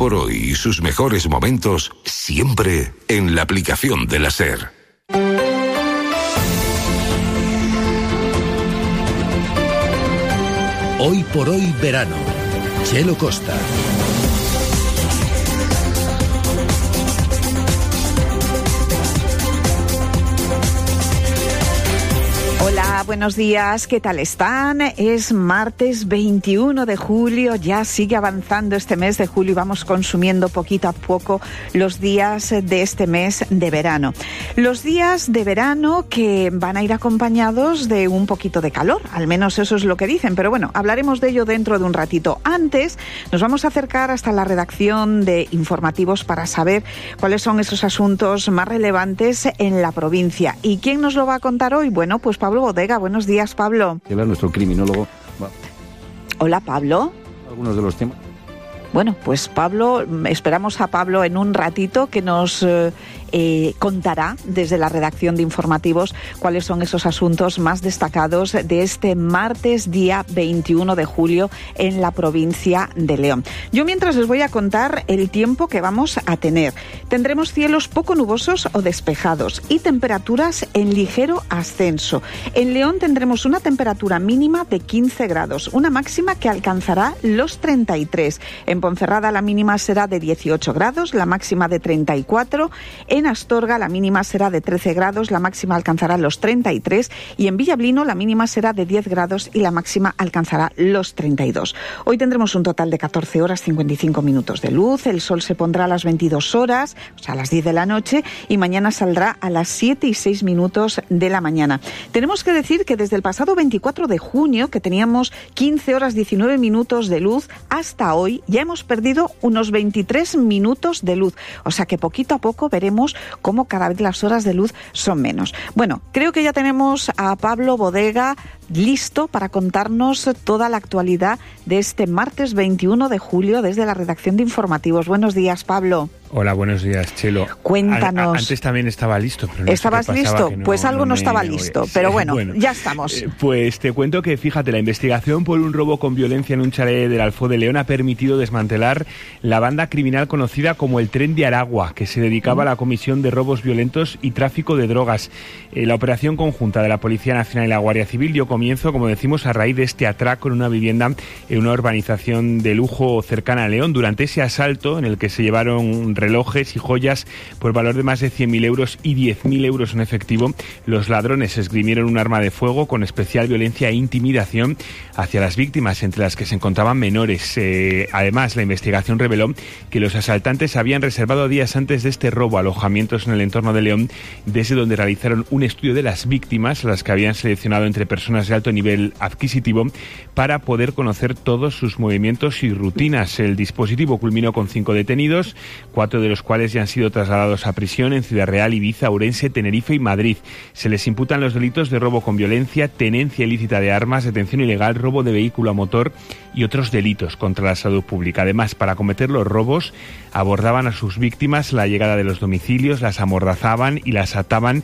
por hoy y sus mejores momentos siempre en la aplicación de la SER. Hoy por hoy verano. Chelo Costa. Hola, buenos días, ¿qué tal están? Es martes 21 de julio, ya sigue avanzando este mes de julio y vamos consumiendo poquito a poco los días de este mes de verano. Los días de verano que van a ir acompañados de un poquito de calor, al menos eso es lo que dicen, pero bueno, hablaremos de ello dentro de un ratito. Antes nos vamos a acercar hasta la redacción de informativos para saber cuáles son esos asuntos más relevantes en la provincia. ¿Y quién nos lo va a contar hoy? Bueno, pues Pablo Bodega. Buenos días, Pablo. Nuestro criminólogo. Hola, Pablo. Algunos de los temas. Bueno, pues Pablo, esperamos a Pablo en un ratito que nos contará desde la redacción de informativos cuáles son esos asuntos más destacados de este martes día 21 de julio en la provincia de León. Yo mientras les voy a contar el tiempo que vamos a tener. Tendremos cielos poco nubosos o despejados y temperaturas en ligero ascenso. En León tendremos una temperatura mínima de 15 grados, una máxima que alcanzará los 33. En Ponferrada la mínima será de 18 grados, la máxima de 34. En Astorga la mínima será de 13 grados, la máxima alcanzará los 33. Y en Villablino la mínima será de 10 grados y la máxima alcanzará los 32. Hoy tendremos un total de 14 horas 55 minutos de luz. El sol se pondrá a las 22 horas, o sea, a las 10 de la noche, y mañana saldrá a las 7 y 6 minutos de la mañana. Tenemos que decir que desde el pasado 24 de junio, que teníamos 15 horas 19 minutos de luz, hasta hoy ya hemos perdido unos 23 minutos de luz. O sea que poquito a poco veremos cómo cada vez las horas de luz son menos. Bueno, creo que ya tenemos a Pablo Bodega listo para contarnos toda la actualidad de este martes 21 de julio desde la redacción de informativos. Buenos días, Pablo. Hola, buenos días, Chelo. Cuéntanos. Antes también estaba listo. Pero no ¿Estabas listo? Pues algo no estaba listo, pero bueno, ya estamos. Pues te cuento que, fíjate, la investigación por un robo con violencia en un chalet del Alfó de León ha permitido desmantelar la banda criminal conocida como el Tren de Aragua, que se dedicaba a la comisión de robos violentos y tráfico de drogas. La operación conjunta de la Policía Nacional y la Guardia Civil dio comienzo, como decimos, a raíz de este atraco en una vivienda en una urbanización de lujo cercana a León. Durante ese asalto, en el que se llevaron relojes y joyas por valor de más de 100.000 euros y 10.000 euros en efectivo, los ladrones esgrimieron un arma de fuego con especial violencia e intimidación hacia las víctimas, entre las que se encontraban menores. Además, la investigación reveló que los asaltantes habían reservado días antes de este robo alojamientos en el entorno de León, desde donde realizaron un estudio de las víctimas, a las que habían seleccionado entre personas de alto nivel adquisitivo, para poder conocer todos sus movimientos y rutinas. El dispositivo culminó con 5 detenidos, 4 de los cuales ya han sido trasladados a prisión en Ciudad Real, Ibiza, Ourense, Tenerife y Madrid. Se les imputan los delitos de robo con violencia, tenencia ilícita de armas, detención ilegal, robo de vehículo a motor y otros delitos contra la salud pública. Además, para cometer los robos, abordaban a sus víctimas la llegada de los domicilios, las amordazaban y las ataban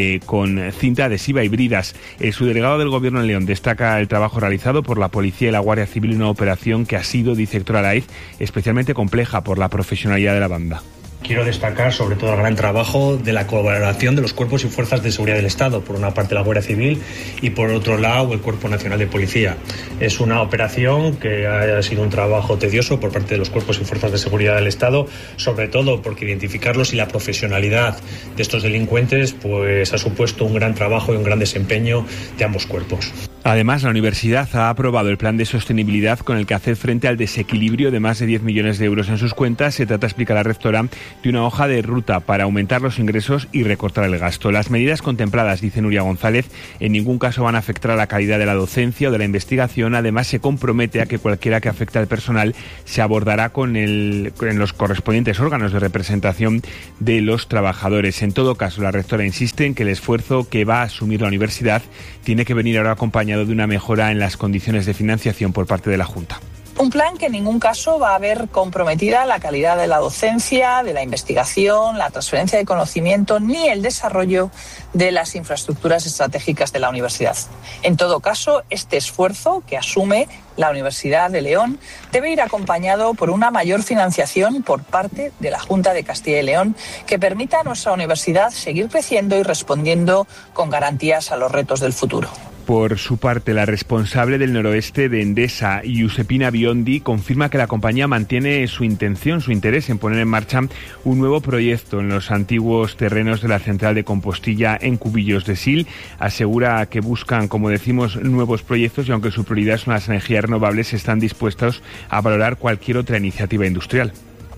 con cinta adhesiva y bridas. El subdelegado del Gobierno en León destaca el trabajo realizado por la Policía y la Guardia Civil en una operación que ha sido, dice Héctor Araiz, especialmente compleja por la profesionalidad de la banda. Quiero destacar sobre todo el gran trabajo de la colaboración de los cuerpos y fuerzas de seguridad del Estado, por una parte la Guardia Civil y por otro lado el Cuerpo Nacional de Policía. Es una operación que ha sido un trabajo tedioso por parte de los cuerpos y fuerzas de seguridad del Estado, sobre todo porque identificarlos y la profesionalidad de estos delincuentes pues ha supuesto un gran trabajo y un gran desempeño de ambos cuerpos. Además, la universidad ha aprobado el plan de sostenibilidad con el que hacer frente al desequilibrio de más de 10 millones de euros en sus cuentas. Se trata, explica la rectora, de una hoja de ruta para aumentar los ingresos y recortar el gasto. Las medidas contempladas, dice Nuria González, en ningún caso van a afectar a la calidad de la docencia o de la investigación. Además, se compromete a que cualquiera que afecte al personal se abordará en los correspondientes órganos de representación de los trabajadores. En todo caso, la rectora insiste en que el esfuerzo que va a asumir la universidad tiene que venir ahora acompañado de una mejora en las condiciones de financiación por parte de la Junta. Un plan que en ningún caso va a ver comprometida la calidad de la docencia, de la investigación, la transferencia de conocimiento ni el desarrollo de las infraestructuras estratégicas de la universidad. En todo caso, este esfuerzo que asume la Universidad de León debe ir acompañado por una mayor financiación por parte de la Junta de Castilla y León que permita a nuestra universidad seguir creciendo y respondiendo con garantías a los retos del futuro. Por su parte, la responsable del noroeste de Endesa, Giuseppina Biondi, confirma que la compañía mantiene su interés en poner en marcha un nuevo proyecto en los antiguos terrenos de la central de Compostilla en Cubillos de Sil. Asegura que buscan, como decimos, nuevos proyectos y aunque su prioridad son las energías renovables, están dispuestos a valorar cualquier otra iniciativa industrial.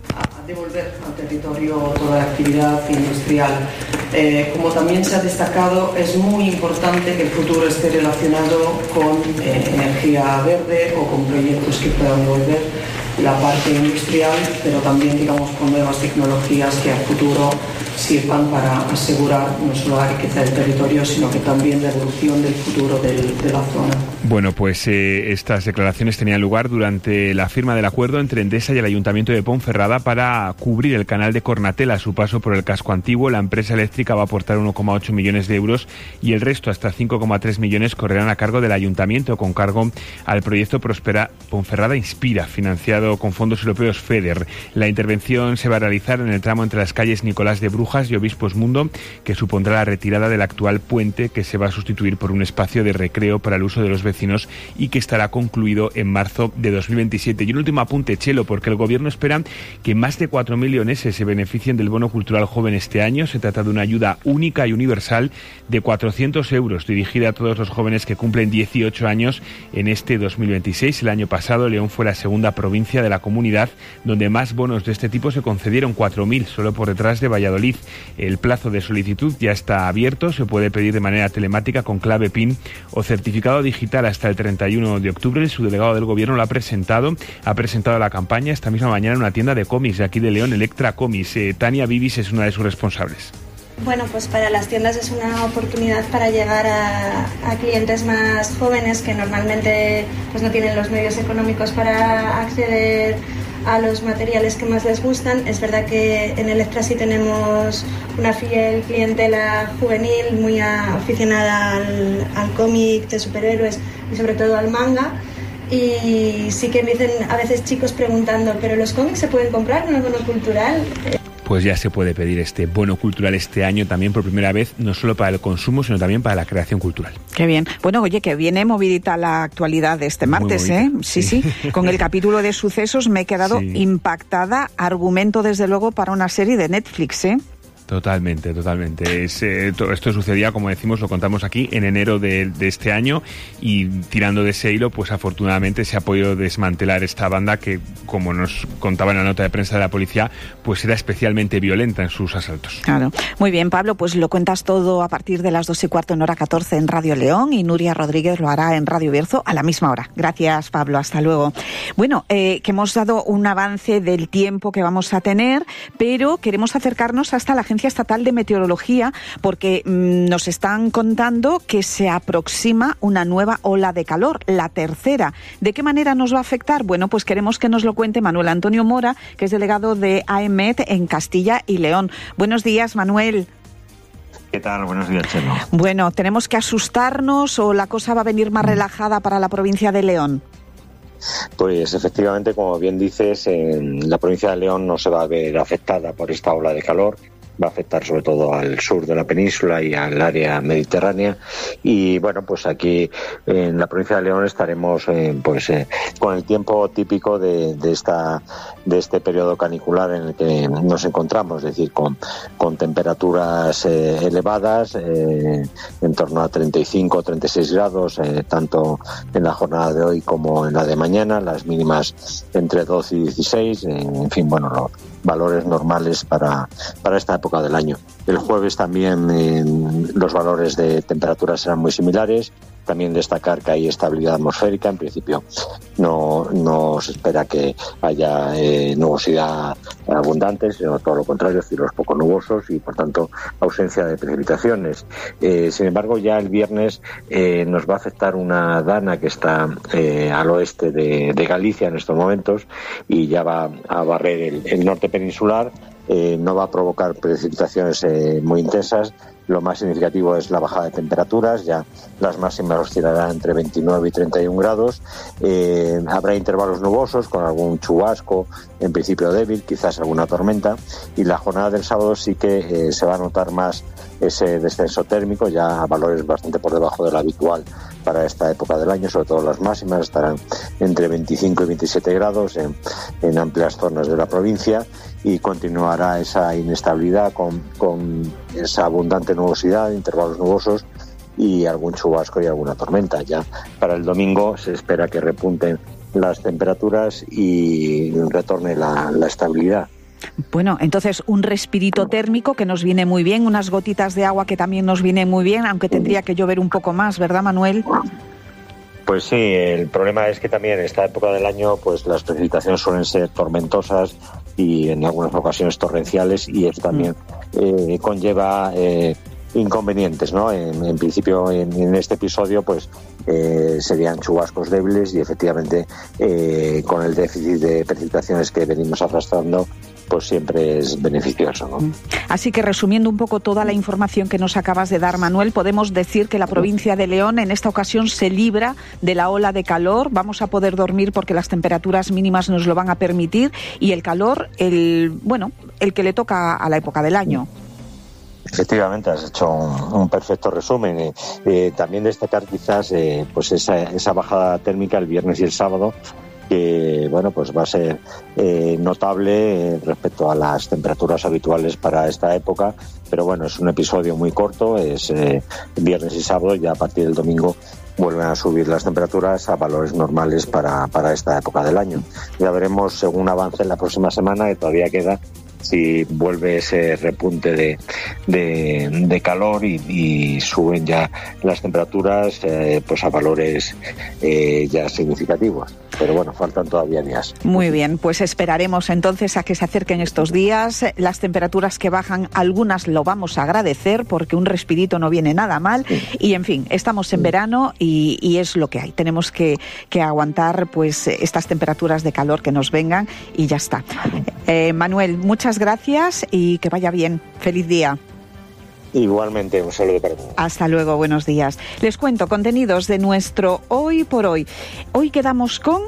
A devolver al territorio toda la actividad industrial. Como también se ha destacado, es muy importante que el futuro esté relacionado con energía verde o con proyectos que puedan devolver la parte industrial, pero también, digamos, con nuevas tecnologías que a futuro sirvan para asegurar no solo la riqueza del territorio, sino que también la evolución del futuro de la zona. Bueno, pues estas declaraciones tenían lugar durante la firma del acuerdo entre Endesa y el Ayuntamiento de Ponferrada para cubrir el canal de Cornatel a su paso por el casco antiguo. La empresa eléctrica va a aportar 1,8 millones de euros y el resto, hasta 5,3 millones, correrán a cargo del Ayuntamiento con cargo al proyecto Prospera Ponferrada Inspira, financiado con fondos europeos FEDER. La intervención se va a realizar en el tramo entre las calles Nicolás de Brujas y Obispos Mundo, que supondrá la retirada del actual puente, que se va a sustituir por un espacio de recreo para el uso de los vecinos y que estará concluido en marzo de 2027. Y un último apunte, Chelo, porque el Gobierno espera que más de 4.000 leoneses se beneficien del Bono Cultural Joven este año. Se trata de una ayuda única y universal de 400 euros dirigida a todos los jóvenes que cumplen 18 años en este 2026. El año pasado León fue la segunda provincia de la comunidad donde más bonos de este tipo se concedieron, 4.000, solo por detrás de Valladolid. El plazo de solicitud ya está abierto, se puede pedir de manera telemática con clave PIN o certificado digital hasta el 31 de octubre. El subdelegado del Gobierno lo ha presentado la campaña esta misma mañana en una tienda de cómics de aquí de León, Electra Comics. Tania Vivis es una de sus responsables. Bueno, pues para las tiendas es una oportunidad para llegar a clientes más jóvenes que normalmente pues no tienen los medios económicos para acceder a los materiales que más les gustan. Es verdad que en Electra sí tenemos una fiel clientela juvenil muy aficionada al cómic de superhéroes y sobre todo al manga. Y sí que me dicen a veces chicos preguntando, ¿pero los cómics se pueden comprar en el bono cultural? Pues ya se puede pedir este bono cultural este año también por primera vez, no solo para el consumo, sino también para la creación cultural. Qué bien. Bueno, oye, que viene movidita la actualidad de este martes, ¿eh? Sí. Con el capítulo de sucesos me he quedado impactada. Argumento, desde luego, para una serie de Netflix, ¿eh? Totalmente. Esto sucedía, como decimos, lo contamos aquí, en enero de este año, y tirando de ese hilo, pues afortunadamente se ha podido desmantelar esta banda que, como nos contaba en la nota de prensa de la policía, pues era especialmente violenta en sus asaltos. Claro. Muy bien, Pablo, pues lo cuentas todo a partir de las 2:15 en hora 14 en Radio León, y Nuria Rodríguez lo hará en Radio Bierzo a la misma hora. Gracias, Pablo, hasta luego. Bueno, que hemos dado un avance del tiempo que vamos a tener, pero queremos acercarnos hasta la Agencia Estatal de Meteorología porque nos están contando que se aproxima una nueva ola de calor, la tercera. ¿De qué manera nos va a afectar? Bueno, pues queremos que nos lo cuente Manuel Antonio Mora, que es delegado de AEMET en Castilla y León. Buenos días, Manuel. ¿Qué tal? Buenos días, Chelo. Bueno, ¿tenemos que asustarnos o la cosa va a venir más relajada para la provincia de León? Pues efectivamente, como bien dices, en la provincia de León no se va a ver afectada por esta ola de calor. Va a afectar sobre todo al sur de la península y al área mediterránea, y bueno, pues aquí en la provincia de León estaremos con el tiempo típico de este periodo canicular en el que nos encontramos, es decir, con temperaturas elevadas, en torno a 35 o 36 grados, tanto en la jornada de hoy como en la de mañana, las mínimas entre 12 y 16, en fin, bueno, los valores normales para esta época del año. El jueves también los valores de temperatura serán muy similares, También destacar que hay estabilidad atmosférica. En principio no se espera que haya nubosidad abundante, sino todo lo contrario, cielos poco nubosos y por tanto ausencia de precipitaciones. Sin embargo, ya el viernes nos va a afectar una dana que está al oeste de Galicia en estos momentos y ya va a barrer el norte peninsular. No va a provocar precipitaciones muy intensas. Lo más significativo es la bajada de temperaturas, ya las máximas oscilarán entre 29 y 31 grados. Habrá intervalos nubosos con algún chubasco, en principio débil, quizás alguna tormenta. Y la jornada del sábado sí que se va a notar más ese descenso térmico, ya a valores bastante por debajo de lo habitual para esta época del año. Sobre todo las máximas estarán entre 25 y 27 grados en amplias zonas de la provincia. Y continuará esa inestabilidad con esa abundante nubosidad, intervalos nubosos y algún chubasco y alguna tormenta. Ya para el domingo se espera que repunten las temperaturas y retorne la estabilidad. Bueno, entonces un respirito térmico que nos viene muy bien, unas gotitas de agua que también nos viene muy bien, aunque tendría que llover un poco más, ¿verdad, Manuel? Pues sí, el problema es que también en esta época del año pues las precipitaciones suelen ser tormentosas y en algunas ocasiones torrenciales, y eso también conlleva inconvenientes, ¿no? En principio en este episodio pues serían chubascos débiles y efectivamente con el déficit de precipitaciones que venimos arrastrando pues siempre es beneficioso, ¿no? Así que resumiendo un poco toda la información que nos acabas de dar, Manuel, podemos decir que la provincia de León en esta ocasión se libra de la ola de calor. Vamos a poder dormir porque las temperaturas mínimas nos lo van a permitir, y el calor, el que le toca a la época del año. Efectivamente, has hecho un perfecto resumen. También destacar quizás pues esa bajada térmica el viernes y el sábado, que pues va a ser notable respecto a las temperaturas habituales para esta época, pero bueno, es un episodio muy corto, es viernes y sábado, y ya a partir del domingo vuelven a subir las temperaturas a valores normales para esta época del año. Ya veremos según avance en la próxima semana, que todavía queda, si vuelve ese repunte de calor y suben ya las temperaturas pues a valores ya significativos. Pero bueno, faltan todavía días. Muy bien, pues esperaremos entonces a que se acerquen estos días. Las temperaturas que bajan, algunas lo vamos a agradecer porque un respirito no viene nada mal. Y en fin, estamos en verano y es lo que hay. Tenemos que aguantar pues estas temperaturas de calor que nos vengan y ya está. Manuel, muchas gracias y que vaya bien. Feliz día. Igualmente, un saludo para todos. Hasta luego, buenos días. Les cuento contenidos de nuestro Hoy por Hoy. Hoy quedamos con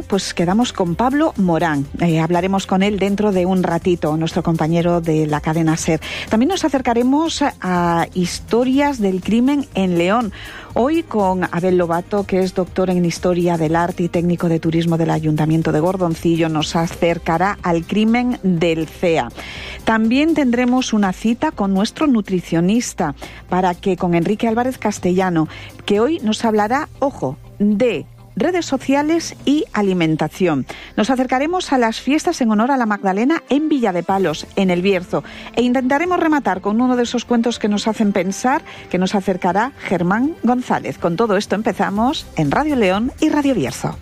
Pablo Morán. Hablaremos con él dentro de un ratito, nuestro compañero de la cadena SER. También nos acercaremos a historias del crimen en León. Hoy con Abel Lobato, que es doctor en Historia del Arte y técnico de turismo del Ayuntamiento de Gordoncillo, nos acercará al crimen del CEA. También tendremos una cita con nuestro nutricionista con Enrique Álvarez Castellano, que hoy nos hablará, de redes sociales y alimentación. Nos acercaremos a las fiestas en honor a la Magdalena en Villadepalos, en El Bierzo, e intentaremos rematar con uno de esos cuentos que nos hacen pensar, que nos acercará Germán González. Con todo esto empezamos en Radio León y Radio Bierzo.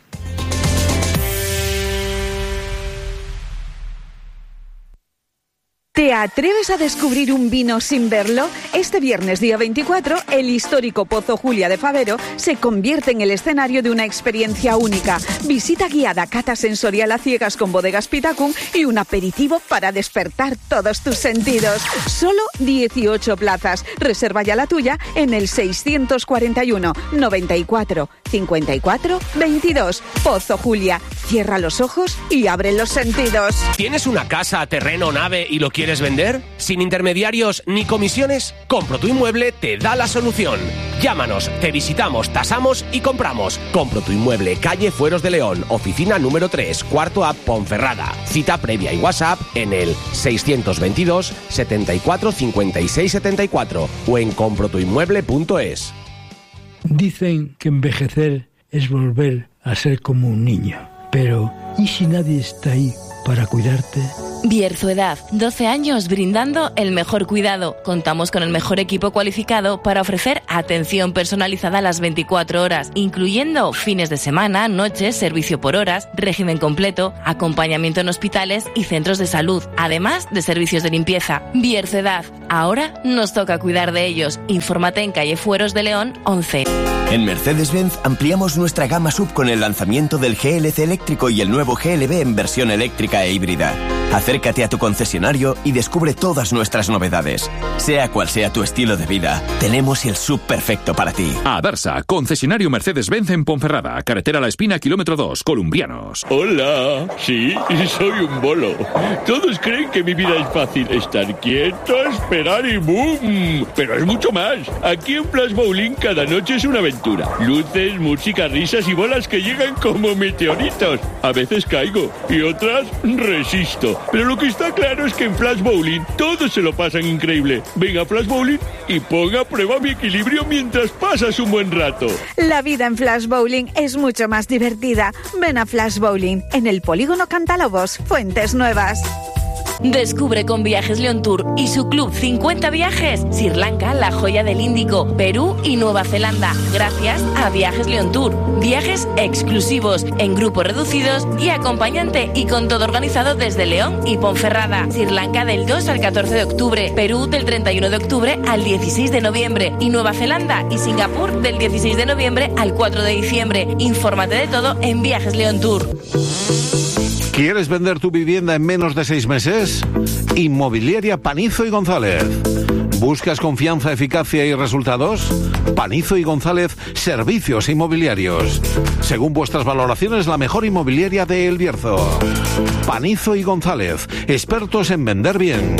¿Te atreves a descubrir un vino sin verlo? Este viernes, día 24, el histórico Pozo Julia de Favero se convierte en el escenario de una experiencia única. Visita guiada, cata sensorial a ciegas con bodegas Pitacún y un aperitivo para despertar todos tus sentidos. Solo 18 plazas. Reserva ya la tuya en el 641 94 54 22. Pozo Julia. Cierra los ojos y abre los sentidos. ¿Tienes una casa, terreno, nave y lo quieres vender? ¿Sin intermediarios ni comisiones? Compro tu Inmueble te da la solución. Llámanos, te visitamos, tasamos y compramos. Compro tu Inmueble, calle Fueros de León, oficina número 3, cuarto A, Ponferrada. Cita previa y WhatsApp en el 622 74 56 74 o en comprotuinmueble.es. Dicen que envejecer es volver a ser como un niño. Pero, ¿y si nadie está ahí para cuidarte? Bierzo-Edad, 12 años brindando el mejor cuidado. Contamos con el mejor equipo cualificado para ofrecer atención personalizada a las 24 horas, incluyendo fines de semana, noches, servicio por horas, régimen completo, acompañamiento en hospitales y centros de salud, además de servicios de limpieza. Bierzo-Edad, ahora nos toca cuidar de ellos. Infórmate en calle Fueros de León 11. En Mercedes-Benz ampliamos nuestra gama SUV con el lanzamiento del GLC eléctrico y el nuevo GLB en versión eléctrica e híbrida. Acércate a tu concesionario y descubre todas nuestras novedades. Sea cual sea tu estilo de vida, tenemos el SUV perfecto para ti. Adarsa, concesionario Mercedes-Benz en Ponferrada, carretera La Espina, kilómetro 2, Columbrianos. Hola, sí, soy un bolo. Todos creen que mi vida es fácil. Estar quieto, esperar y ¡boom! Pero es mucho más. Aquí en Flash Bowling cada noche es una aventura. Luces, música, risas y bolas que llegan como meteoritos. A veces caigo y otras resisto. Pero lo que está claro es que en Flash Bowling todos se lo pasan increíble. Ven a Flash Bowling y ponga a prueba mi equilibrio mientras pasas un buen rato. La vida en Flash Bowling es mucho más divertida. Ven a Flash Bowling en el Polígono Cantalobos, Fuentes Nuevas. Descubre con Viajes León Tour y su club 50 viajes Sri Lanka, la joya del Índico, Perú y Nueva Zelanda, gracias a Viajes León Tour. Viajes exclusivos, en grupos reducidos y acompañante, y con todo organizado desde León y Ponferrada. Sri Lanka del 2 al 14 de octubre, Perú del 31 de octubre al 16 de noviembre y Nueva Zelanda y Singapur del 16 de noviembre al 4 de diciembre. Infórmate de todo en Viajes León Tour. ¿Quieres vender tu vivienda en menos de 6 meses? Inmobiliaria Panizo y González. ¿Buscas confianza, eficacia y resultados? Panizo y González, servicios inmobiliarios. Según vuestras valoraciones, la mejor inmobiliaria de El Bierzo. Panizo y González, expertos en vender bien.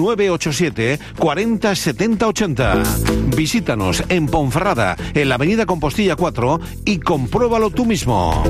987 40 70 80. Visítanos en Ponferrada, en la avenida Compostilla 4, y compruébalo tú mismo.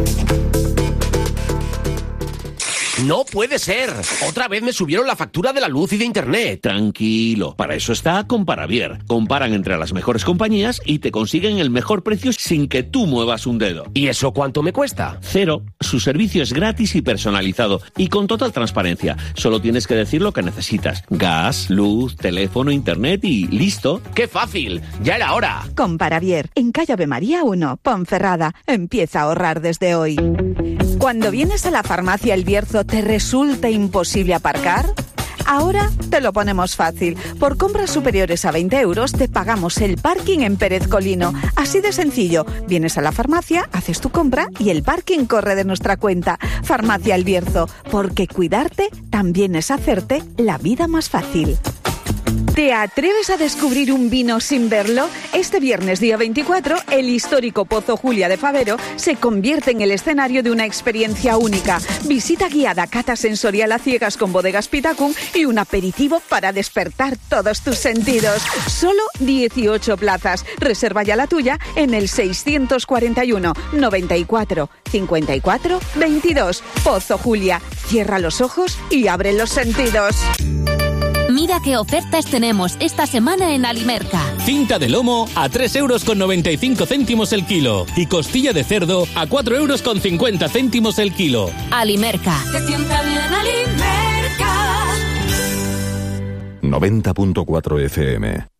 ¡No puede ser! Otra vez me subieron la factura de la luz y de internet. Tranquilo, para eso está Comparavier. Comparan entre las mejores compañías y te consiguen el mejor precio sin que tú muevas un dedo. ¿Y eso cuánto me cuesta? 0. Su servicio es gratis y personalizado y con total transparencia. Solo tienes que decir lo que necesitas. Gas, luz, teléfono, internet y listo. ¡Qué fácil! ¡Ya era hora! Comparavier, en calle Ave María 1, Ponferrada. Empieza a ahorrar desde hoy. Cuando vienes a la farmacia El Bierzo, ¿te resulta imposible aparcar? Ahora te lo ponemos fácil. Por compras superiores a 20 euros te pagamos el parking en Pérez Colino. Así de sencillo. Vienes a la farmacia, haces tu compra y el parking corre de nuestra cuenta. Farmacia El Bierzo, porque cuidarte también es hacerte la vida más fácil. ¿Te atreves a descubrir un vino sin verlo? Este viernes, día 24, el histórico Pozo Julia de Favero se convierte en el escenario de una experiencia única. Visita guiada, cata sensorial a ciegas con bodegas Pitacum y un aperitivo para despertar todos tus sentidos. Solo 18 plazas. Reserva ya la tuya en el 641 94 54 22. Pozo Julia. Cierra los ojos y abre los sentidos. Mira qué ofertas tenemos esta semana en Alimerca. Cinta de lomo a 3,95 € el kilo y costilla de cerdo a 4,50 € el kilo. Alimerca. Te sienta bien Alimerca. 90.4 FM.